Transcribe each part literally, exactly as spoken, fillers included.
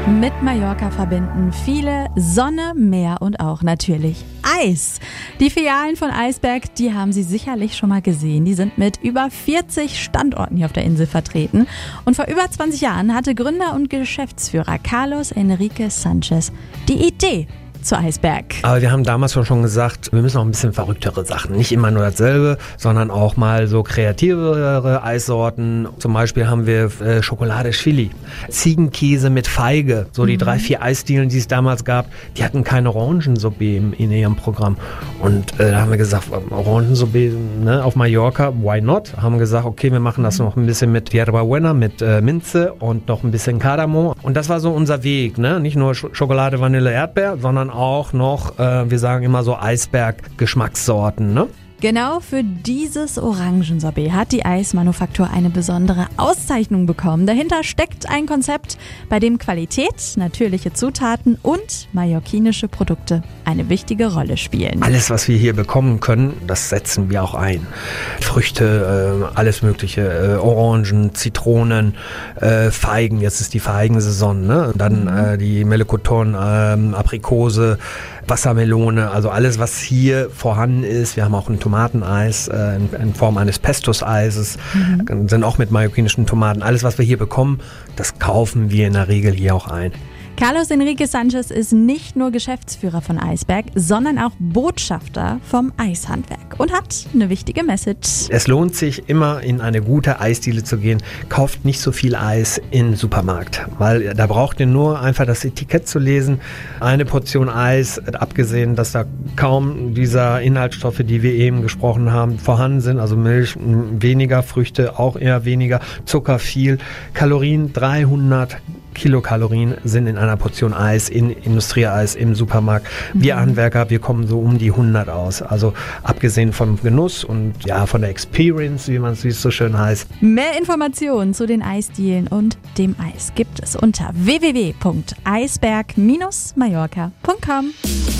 mit Mallorca verbinden viele Sonne, Meer und auch natürlich Eis. Die Filialen von Eisberg, die haben Sie sicherlich schon mal gesehen. Die sind mit über vierzig Standorten hier auf der Insel vertreten. Und vor über zwanzig Jahren hatte Gründer und Geschäftsführer Carlos Enrique Sanchez die Idee zu Eisberg. Aber wir haben damals schon gesagt, wir müssen auch ein bisschen verrücktere Sachen. Nicht immer nur dasselbe, sondern auch mal so kreativere Eissorten. Zum Beispiel haben wir äh, Schokolade Chili, Ziegenkäse mit Feige. So die mhm. drei, vier Eisdielen, die es damals gab, die hatten keine Orangensorbet im, in ihrem Programm. Und äh, da haben wir gesagt, Orangensorbet ne, auf Mallorca, why not? Haben gesagt, okay, wir machen das noch ein bisschen mit Hierba Buena, mit äh, Minze und noch ein bisschen Kardamom. Und das war so unser Weg. Ne? Nicht nur Sch- Schokolade, Vanille, Erdbeer, sondern auch noch, äh, wir sagen immer so Eisberg-Geschmackssorten, ne? Genau für dieses Orangensorbet hat die Eismanufaktur eine besondere Auszeichnung bekommen. Dahinter steckt ein Konzept, bei dem Qualität, natürliche Zutaten und mallorquinische Produkte eine wichtige Rolle spielen. Alles, was wir hier bekommen können, das setzen wir auch ein. Früchte, äh, alles mögliche, äh, Orangen, Zitronen, äh, Feigen, jetzt ist die Feigensaison, ne? Dann äh, die Melekoton, äh, Aprikose, Wassermelone, also alles, was hier vorhanden ist. Wir haben auch ein Tomateneis äh, in, in Form eines Pestos-Eises, mhm. sind auch mit mallorquinischen Tomaten. Alles, was wir hier bekommen, das kaufen wir in der Regel hier auch ein. Carlos Enrique Sanchez ist nicht nur Geschäftsführer von Eisberg, sondern auch Botschafter vom Eishandwerk und hat eine wichtige Message. Es lohnt sich immer, in eine gute Eisdiele zu gehen. Kauft nicht so viel Eis im Supermarkt, weil da braucht ihr nur einfach das Etikett zu lesen. Eine Portion Eis, abgesehen, dass da kaum dieser Inhaltsstoffe, die wir eben gesprochen haben, vorhanden sind. Also Milch weniger, Früchte auch eher weniger, Zucker viel, Kalorien dreihundert Kilokalorien sind in einer Portion Eis, in Industrieeis im Supermarkt. Wir mhm. Handwerker, wir kommen so um die hundert aus. Also abgesehen vom Genuss und ja von der Experience, wie man es so schön heißt. Mehr Informationen zu den Eisdielen und dem Eis gibt es unter w w w punkt eisberg Mallorca punkt com.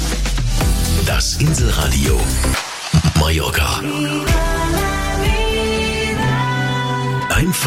Das Inselradio Mallorca. Einfach